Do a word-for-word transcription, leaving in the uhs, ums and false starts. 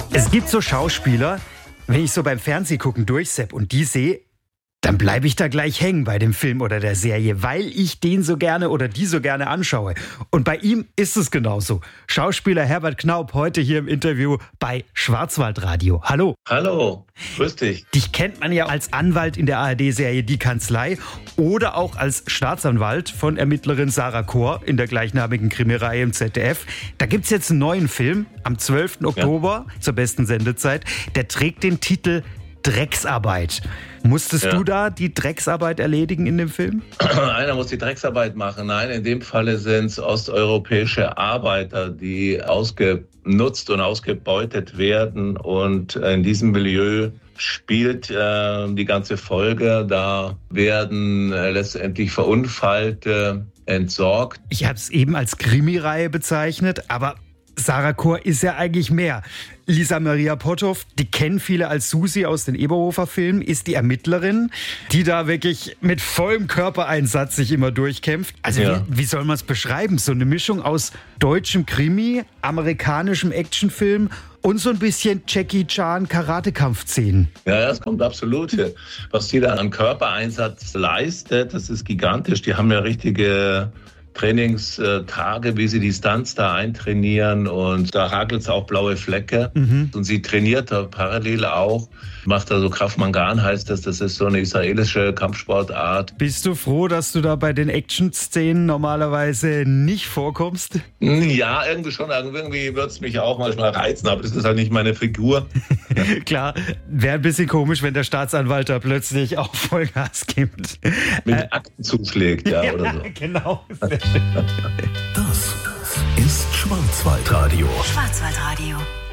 Es gibt so Schauspieler, wenn ich so beim Fernsehgucken durchsepp und die sehe, dann bleibe ich da gleich hängen bei dem Film oder der Serie, weil ich den so gerne oder die so gerne anschaue. Und bei ihm ist es genauso. Schauspieler Herbert Knaup heute hier im Interview bei Schwarzwaldradio. Hallo. Hallo, grüß dich. Dich kennt man ja als Anwalt in der A R D-Serie Die Kanzlei oder auch als Staatsanwalt von Ermittlerin Sarah Kohr in der gleichnamigen Krimireihe im Z D F. Da gibt's jetzt einen neuen Film am zwölften Oktober ja. zur besten Sendezeit. Der trägt den Titel Drecksarbeit. Musstest ja. du da die Drecksarbeit erledigen in dem Film? Einer muss die Drecksarbeit machen. Nein, in dem Falle sind es osteuropäische Arbeiter, die ausgenutzt und ausgebeutet werden. Und in diesem Milieu spielt äh, die ganze Folge. Da werden äh, letztendlich Verunfallte entsorgt. Ich habe es eben als Krimireihe bezeichnet, aber Sarah Kohr ist ja eigentlich mehr. Lisa Maria Potthoff, die kennen viele als Susi aus den Eberhofer-Filmen, ist die Ermittlerin, die da wirklich mit vollem Körpereinsatz sich immer durchkämpft. Also ja. wie, wie soll man es beschreiben? So eine Mischung aus deutschem Krimi, amerikanischem Actionfilm und so ein bisschen Jackie Chan Karate-Kampfszenen. Ja, das kommt absolut. Was die da an Körpereinsatz leistet, das ist gigantisch. Die haben ja richtige Trainingstage, wie sie die Stunts da eintrainieren, und da hagelt es auch blaue Flecke. Mhm. Und sie trainiert da parallel auch, macht da so Krav Magan, heißt das, das ist so eine israelische Kampfsportart. Bist du froh, dass du da bei den Action-Szenen normalerweise nicht vorkommst? Ja, irgendwie schon, irgendwie wird es mich auch manchmal reizen, aber das ist halt nicht meine Figur. Klar, wäre ein bisschen komisch, wenn der Staatsanwalt da plötzlich auch Vollgas gibt. Mit äh, Akten zuschlägt, ja, ja, oder so. Genau. Das ist Schwarzwaldradio. Schwarzwaldradio.